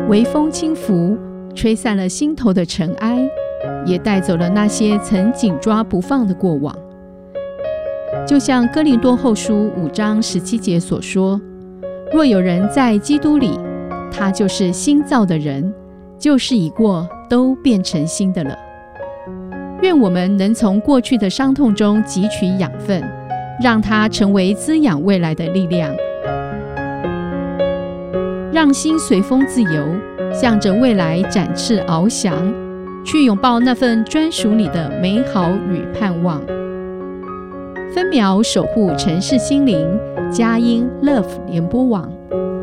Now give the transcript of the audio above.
微风轻拂，吹散了心头的尘埃，也带走了那些曾紧抓不放的过往。就像哥林多后书5章17节所说，若有人在基督里，他就是新造的人，旧事已过，都变成新的了。愿我们能从过去的伤痛中汲取养分，让它成为滋养未来的力量，让心随风自由，向着未来展翅翱翔，去拥抱那份专属你的美好与盼望。分秒守护城市心灵，佳音 Love 联播网。